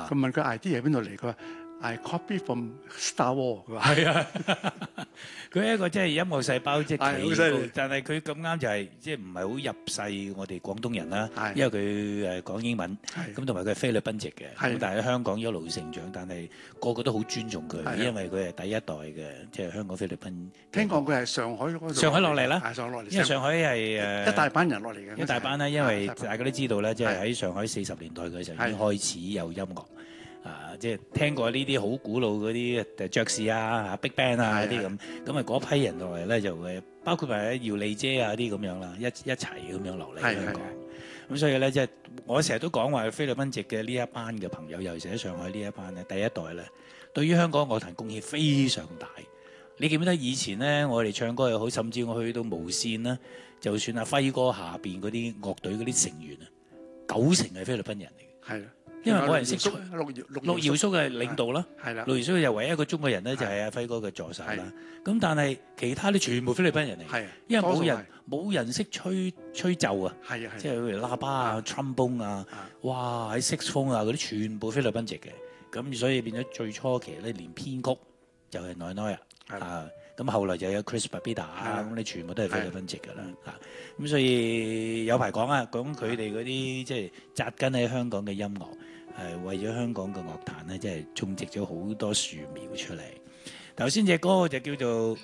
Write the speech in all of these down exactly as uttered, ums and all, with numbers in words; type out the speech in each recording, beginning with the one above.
佢問佢 idea 喺邊度嚟？佢話I copy from Star Wars。佢話係啊，佢係一個即係音樂細胞，即係係好犀利奇，但係佢咁啱就係即係唔係好入世我哋廣東人啦， 係因為佢誒講英文， 係咁同埋佢係菲律賓籍嘅， 係咁但係喺香港一路成長，但係個個都好尊重佢， 係啊因為佢係第一代嘅，即係香港菲律賓。 聽講佢係上海嗰度上海落嚟啦係上海落嚟， 因為上海係誒一大班人落嚟嘅， 一大班啦，因為係大家都知道咧，即係係喺上海四十年代嘅時候已經係開始有音樂。啊，即係聽過呢啲好古老嗰啲誒爵士啊、Big Band 啊嗰啲咁，咁啊嗰批人落嚟咧就誒，包括埋姚莉姐啊啲咁樣啦，一一齊咁樣落嚟係香港。咁所以咧，即係我成日都講話菲律賓籍嘅呢一班嘅朋友，尤其是喺上海呢一班咧，第一代咧，對於香港樂壇貢獻非常大。你記唔記得以前咧，我哋唱歌又好，甚至我去到無線啦，就算阿輝哥下邊嗰啲樂隊嗰啲成員啊，九成係菲律賓人嚟嘅。 係啦， 因為冇人識吹。 陸遙陸遙叔嘅領導啦， 係啦， 陸遙叔就唯一一個中國人咧，就係阿輝哥嘅助手啦。咁但係其他啲全部菲律賓人嚟， 係因為冇人多數係冇人識吹吹奏啊， 係啊係， 即係譬如喇叭啊、trombone 啊，哇喺 saxophone 啊嗰啲全部菲律賓籍嘅。咁所以變咗最初期咧，連編曲就係內內啊，啊咁後來就有 Chris Babida 啊，咁你全部都係菲律賓籍㗎啦。啊咁所以有排講啊，講佢哋嗰啲即係扎根喺香港嘅音樂。係為咗香港嘅樂壇咧，即係種植咗好多樹苗出嚟。頭先隻歌就叫做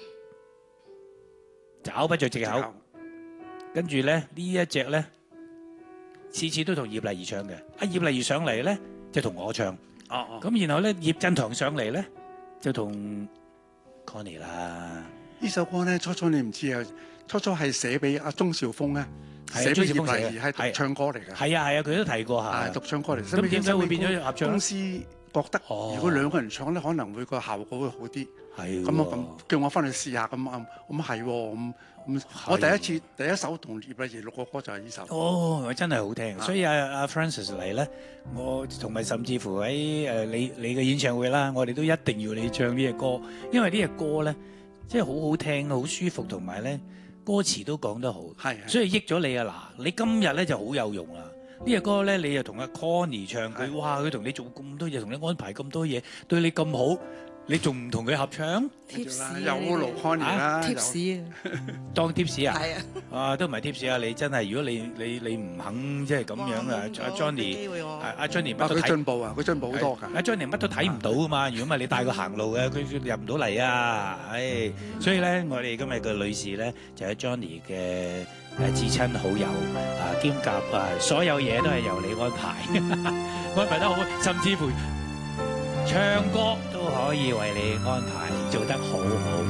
找不着藉口，跟住咧呢一隻咧，次次都同葉麗儀唱嘅。啊葉麗儀上嚟咧就同我唱， 哦哦。 咁然後咧葉振棠上嚟咧就同 Connie 啦。 呢首歌咧初初你唔知啊，初初係寫俾阿鐘兆峰咧。寫俾葉麗儀係獨唱歌嚟㗎， 係啊係啊，佢都提過嚇， 係獨唱歌嚟。 咁點解會變咗合唱？ 公司覺得如果兩個人唱咧，可能會個效果會好啲。 係咁我咁叫我翻去試下咁啊，咁係喎咁咁。我第一次第一首同葉麗儀錄個歌就係呢首。 哦，真係好聽，所以阿阿 Francis 嚟咧，我同埋甚至乎喺誒你你嘅演唱會啦，我哋都一定要你唱呢隻歌，因為呢隻歌咧，即係好好聽，好舒服，同埋咧。歌詞都講得好， 係， 所以益咗你啊！嗱，你今日咧就好有用啦。呢隻歌咧，你又同阿 Connie 唱佢，哇！佢同你做咁多嘢，同你安排咁多嘢，對你咁好，你仲唔同佢合唱？ 貼士有勞 Connie 啦， 貼士啊， 當貼士啊？ 係啊， 啊都唔係貼士啊！你真係，如果你你你唔肯即係咁樣啊，阿 Johnny，阿 Johnny 乜都睇。 佢進步啊！佢進步好多㗎。 阿 Johnny 乜都睇唔到㗎嘛！如果唔係你帶佢行路嘅，佢入唔到嚟啊！唉，所以咧，我哋今日嘅女士咧就係 Johnny 嘅誒至親好友啊，兼夾啊，所有嘢都係由你安排，安排得好，甚至乎唱歌都可以為你安排，做得好好。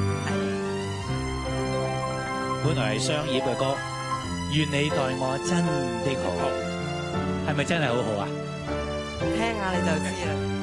本來係商業嘅歌，願你待我真的好，係咪真係好好啊？ 聽下你就知啦。